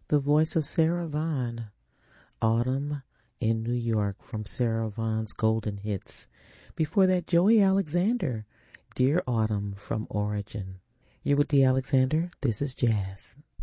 The voice of Sarah Vaughan. Autumn in New York from Sarah Vaughan's Golden Hits. Before that, Joey Alexander, Dear Autumn from Origin. You're with Dee Alexander. This is Jazz.